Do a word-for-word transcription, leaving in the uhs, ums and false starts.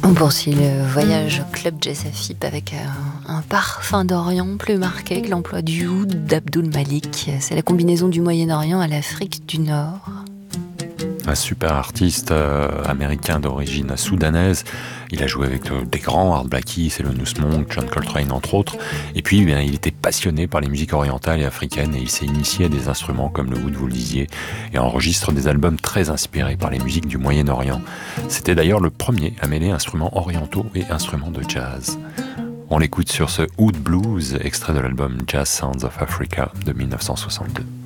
On poursuit le voyage au club Jazz Afip avec un, un parfum d'Orient plus marqué que l'emploi du oud d'Abdul Malik. C'est la combinaison du Moyen-Orient à l'Afrique du Nord. Un super artiste euh, américain d'origine soudanaise. Il a joué avec euh, des grands, Art Blakey, Thelonious Monk, John Coltrane entre autres. Et puis, eh bien, il était passionné par les musiques orientales et africaines et il s'est initié à des instruments comme le oud, vous le disiez, et enregistre des albums très inspirés par les musiques du Moyen-Orient. C'était d'ailleurs le premier à mêler instruments orientaux et instruments de jazz. On l'écoute sur ce Oud Blues, extrait de l'album Jazz Sounds of Africa de mille neuf cent soixante-deux.